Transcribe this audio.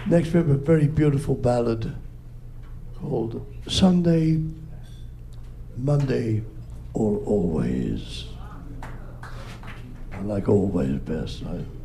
Next we have a very beautiful ballad called Sunday, Monday, or Always. I like always best.